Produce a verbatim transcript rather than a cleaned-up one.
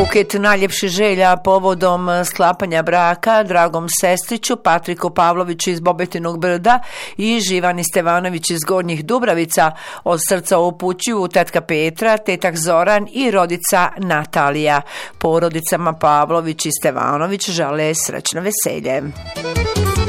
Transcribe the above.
buket najljepših želja povodom sklapanja braka dragom sestriću Patriku Pavloviću iz Bobetinog Brda i Živani Stevanović iz Gornjih Dubravica. Od srca upućuju tetka Petra, tetak Zoran i rodica Natalija. Porodicama Pavlović i Stevanović žele srećno veselje.